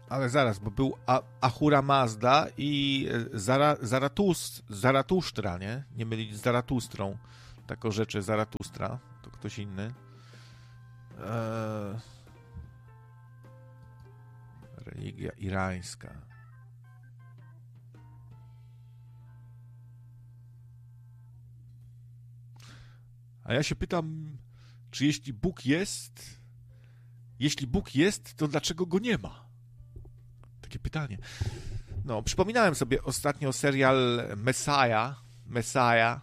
Ale zaraz, bo był Ahura Mazda i Zaratusztra, nie? Nie mylić z Zaratustrą. Taką rzeczy Zaratustra, to ktoś inny. Religia irańska. A ja się pytam, czy jeśli Bóg jest, to dlaczego go nie ma? Takie pytanie. No, przypominałem sobie ostatnio serial Messiah.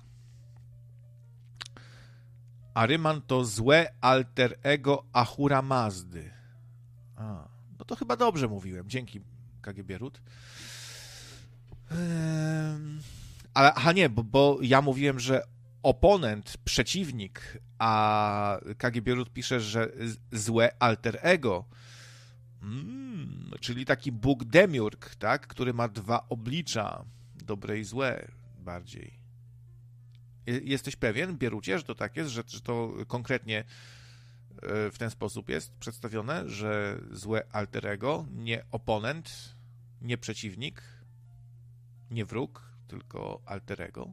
Ahriman to złe alter ego Ahura Mazdy. No to chyba dobrze mówiłem. Dzięki, KGB Ród. Ale, nie, bo ja mówiłem, że oponent, przeciwnik, a KGB Ród pisze, że złe alter ego. Czyli taki Bóg demiurg, tak? Który ma dwa oblicza, dobre i złe bardziej. Jesteś pewien, Bierucie, że to tak jest, że to konkretnie w ten sposób jest przedstawione, że złe alter ego, nie oponent, nie przeciwnik, nie wróg, tylko alter ego?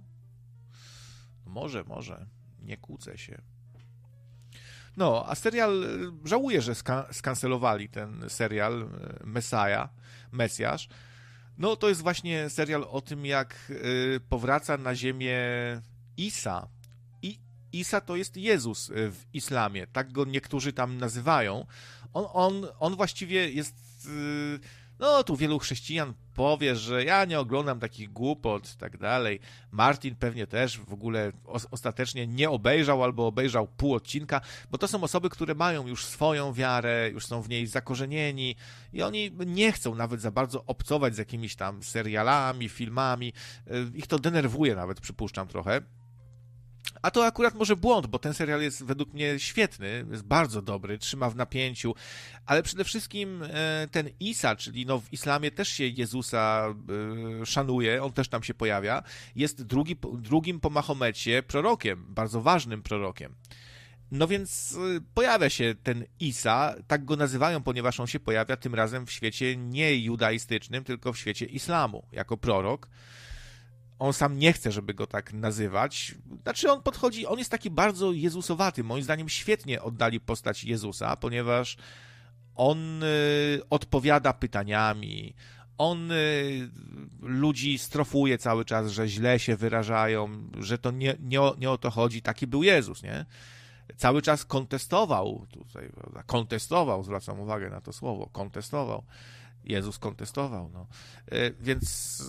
Może, nie kłócę się. No, a serial, żałuję, że skancelowali ten serial Mesjasz. No, to jest właśnie serial o tym, jak powraca na ziemię Isa. Isa to jest Jezus w islamie, tak go niektórzy tam nazywają. On właściwie jest... No, tu wielu chrześcijan powie, że ja nie oglądam takich głupot i tak dalej. Martin pewnie też w ogóle ostatecznie nie obejrzał albo obejrzał pół odcinka, bo to są osoby, które mają już swoją wiarę, już są w niej zakorzenieni i oni nie chcą nawet za bardzo obcować z jakimiś tam serialami, filmami. Ich to denerwuje nawet, przypuszczam trochę. A to akurat może błąd, bo ten serial jest według mnie świetny, jest bardzo dobry, trzyma w napięciu, ale przede wszystkim ten Isa, czyli no w islamie też się Jezusa szanuje, on też tam się pojawia, jest drugim po Mahomecie prorokiem, bardzo ważnym prorokiem. No więc pojawia się ten Isa, tak go nazywają, ponieważ on się pojawia tym razem w świecie nie judaistycznym, tylko w świecie islamu, jako prorok. On sam nie chce, żeby go tak nazywać. Znaczy on jest taki bardzo jezusowaty. Moim zdaniem świetnie oddali postać Jezusa, ponieważ on odpowiada pytaniami, on ludzi strofuje cały czas, że źle się wyrażają, że to nie o to chodzi. Taki był Jezus, nie? Cały czas kontestował, zwracam uwagę na to słowo, kontestował. Jezus kontestował, no. Więc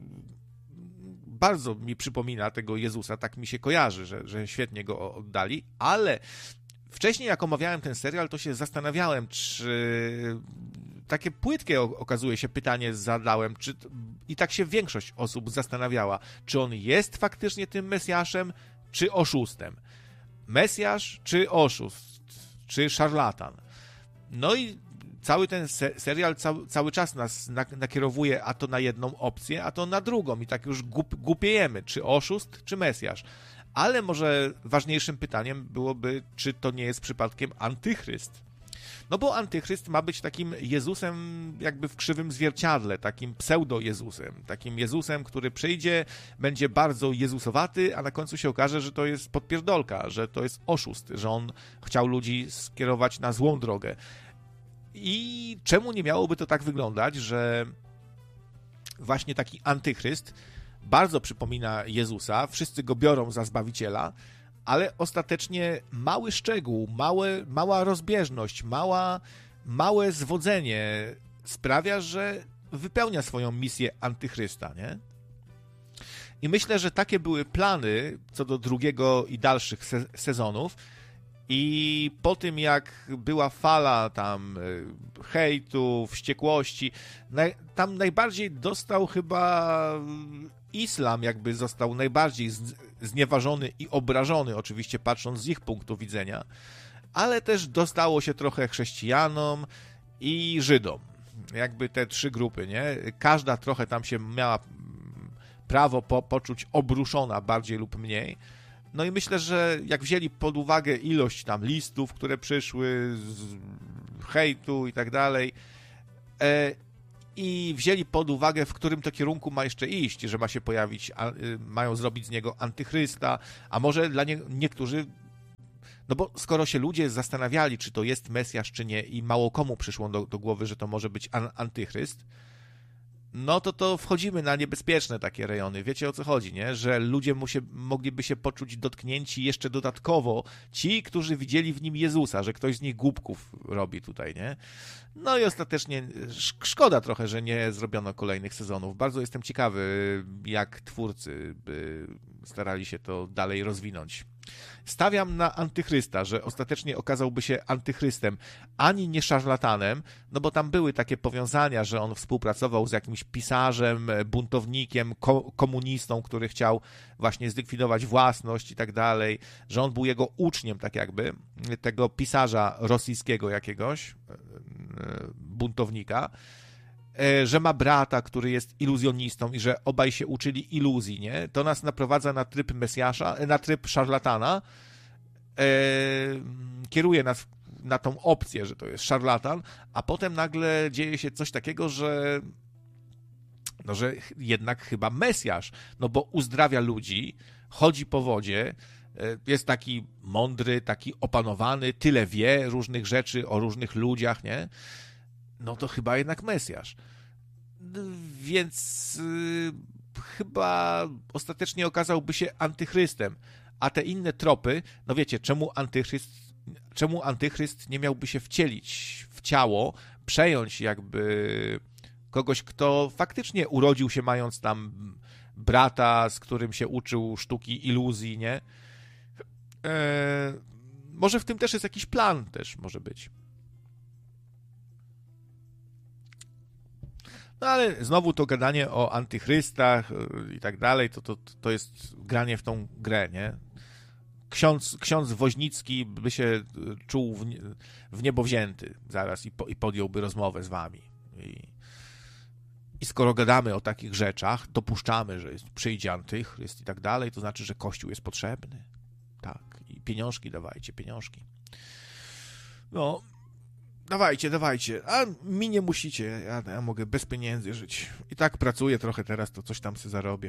bardzo mi przypomina tego Jezusa, tak mi się kojarzy, że świetnie go oddali, ale wcześniej jak omawiałem ten serial, to się zastanawiałem, czy takie płytkie okazuje się pytanie zadałem, i tak się większość osób zastanawiała, czy on jest faktycznie tym Mesjaszem, czy oszustem. Mesjasz, czy oszust, czy szarlatan. No i cały ten serial cały czas nas nakierowuje a to na jedną opcję, a to na drugą i tak już głupiejemy, czy oszust, czy Mesjasz. Ale może ważniejszym pytaniem byłoby, czy to nie jest przypadkiem antychryst. No bo antychryst ma być takim Jezusem jakby w krzywym zwierciadle, takim pseudo-Jezusem, takim Jezusem, który przyjdzie, będzie bardzo jezusowaty, a na końcu się okaże, że to jest podpierdolka, że to jest oszust, że on chciał ludzi skierować na złą drogę. I czemu nie miałoby to tak wyglądać, że właśnie taki antychryst bardzo przypomina Jezusa, wszyscy go biorą za Zbawiciela, ale ostatecznie mały szczegół, mała rozbieżność, małe zwodzenie sprawia, że wypełnia swoją misję antychrysta, nie? I myślę, że takie były plany co do drugiego i dalszych sezonów. I po tym, jak była fala tam hejtu, wściekłości, tam najbardziej dostał chyba islam, jakby został najbardziej znieważony i obrażony, oczywiście patrząc z ich punktu widzenia, ale też dostało się trochę chrześcijanom i Żydom. Jakby te trzy grupy, nie? Każda trochę tam się miała prawo poczuć obruszona bardziej lub mniej. No i myślę, że jak wzięli pod uwagę ilość tam listów, które przyszły, z hejtu i tak dalej, i wzięli pod uwagę, w którym to kierunku ma jeszcze iść, że ma się pojawić, mają zrobić z niego antychrysta, a może dla niektórzy, no bo skoro się ludzie zastanawiali, czy to jest Mesjasz, czy nie i mało komu przyszło do głowy, że to może być antychryst, no to wchodzimy na niebezpieczne takie rejony. Wiecie, o co chodzi, nie? Że ludzie mogliby się poczuć dotknięci jeszcze dodatkowo ci, którzy widzieli w nim Jezusa, że ktoś z nich głupków robi tutaj, nie? No i ostatecznie szkoda trochę, że nie zrobiono kolejnych sezonów. Bardzo jestem ciekawy, jak twórcy by starali się to dalej rozwinąć. Stawiam na antychrysta, że ostatecznie okazałby się antychrystem, ani nie szarlatanem, no bo tam były takie powiązania, że on współpracował z jakimś pisarzem, buntownikiem, komunistą, który chciał właśnie zlikwidować własność i tak dalej, że on był jego uczniem, tak jakby, tego pisarza rosyjskiego jakiegoś, buntownika, że ma brata, który jest iluzjonistą i że obaj się uczyli iluzji, nie? To nas naprowadza na tryb Mesjasza, na tryb szarlatana, kieruje nas na tą opcję, że to jest szarlatan, a potem nagle dzieje się coś takiego, że jednak chyba Mesjasz, no bo uzdrawia ludzi, chodzi po wodzie, jest taki mądry, taki opanowany, tyle wie różnych rzeczy o różnych ludziach, nie? No to chyba jednak Mesjasz. Więc chyba ostatecznie okazałby się antychrystem. A te inne tropy, no wiecie, czemu antychryst nie miałby się wcielić w ciało, przejąć jakby kogoś, kto faktycznie urodził się mając tam brata, z którym się uczył sztuki iluzji, nie? Może w tym też jest jakiś plan, też może być. No ale znowu to gadanie o antychrystach i tak dalej, to jest granie w tą grę, nie? Ksiądz Woźnicki by się czuł w niebo wzięty zaraz i podjąłby rozmowę z wami. I skoro gadamy o takich rzeczach, dopuszczamy, że przyjdzie antychryst i tak dalej, to znaczy, że Kościół jest potrzebny. Tak. I pieniążki dawajcie, pieniążki. No, dawajcie. A mi nie musicie. Ja mogę bez pieniędzy żyć. I tak pracuję trochę teraz, to coś tam sobie zarobię.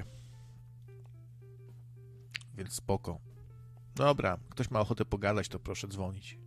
Więc spoko. Dobra, ktoś ma ochotę pogadać, to proszę dzwonić.